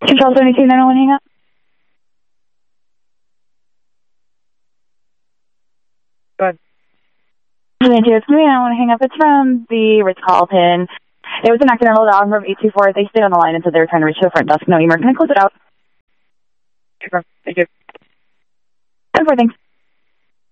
Control 72, 901, hang up. Go ahead. 72, it's me, I want to hang up. It's from the Ritz-Carlton. It was an accidental dial from 824. They stayed on the line until they were trying to reach the front desk. No, Emer, can I close it out? Sure. Thank you. Thanks.